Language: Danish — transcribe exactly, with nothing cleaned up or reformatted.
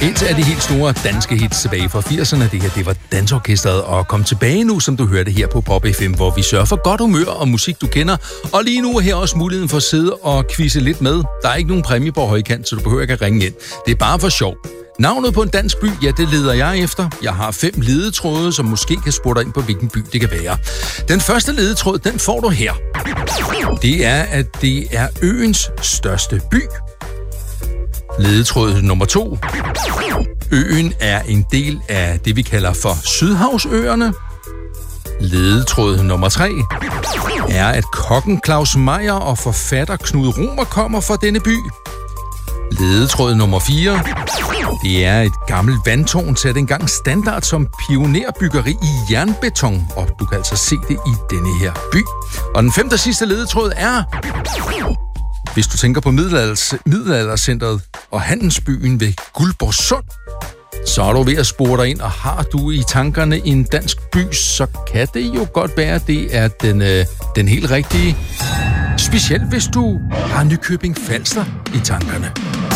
Et af de helt store danske hits tilbage fra firserne, det her, det var Dansorkestret, og kom tilbage nu, som du hørte her på Pop F M, hvor vi sørger for godt humør og musik, du kender. Og lige nu er her også muligheden for at sidde og quizze lidt med. Der er ikke nogen præmie på højkant, så du behøver ikke at ringe ind. Det er bare for sjov. Navnet på en dansk by, ja, det leder jeg efter. Jeg har fem ledetråde, som måske kan spurgte dig ind på, hvilken by det kan være. Den første ledetråd, den får du her. Det er, at det er øens største by. Ledetråd nummer to. Øen er en del af det, vi kalder for Sydhavsøerne. Ledetråd nummer tre er, at kokken Claus Meyer og forfatter Knud Romer kommer fra denne by. Ledetråd nummer fire, det er et gammelt vandtårn sat engang standard som pionerbyggeri i jernbeton, og du kan altså se det i denne her by. Og den femte og sidste ledetråd er, hvis du tænker på middelalders, middelaldercentret og handelsbyen ved Guldborgsund, så er du ved at spore dig ind, og har du i tankerne en dansk by, så kan det jo godt være, at det er den, øh, den helt rigtige. Specielt hvis du har Nykøbing Falster i tankerne.